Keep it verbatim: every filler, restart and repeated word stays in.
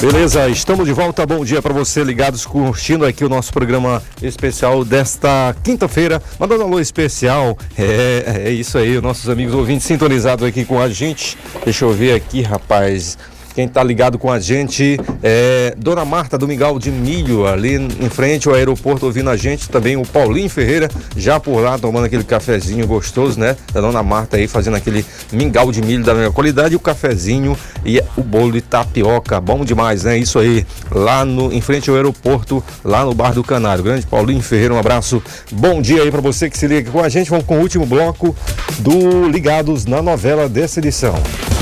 Beleza, estamos de volta. Bom dia para você, ligados, curtindo aqui o nosso programa especial desta quinta-feira. Mandando um alô especial. É, é isso aí, nossos amigos ouvintes sintonizados aqui com a gente. Deixa eu ver aqui, rapaz. Quem tá ligado com a gente é Dona Marta do Mingau de Milho, ali em frente ao aeroporto, ouvindo a gente. Também o Paulinho Ferreira, já por lá, tomando aquele cafezinho gostoso, né? Da Dona Marta aí, fazendo aquele mingau de milho da melhor qualidade, o cafezinho e o bolo de tapioca. Bom demais, né? Isso aí, lá no, em frente ao aeroporto, lá no Bar do Canário. Grande Paulinho Ferreira, um abraço. Bom dia aí pra você que se liga com a gente. Vamos com o último bloco do Ligados na Novela dessa edição.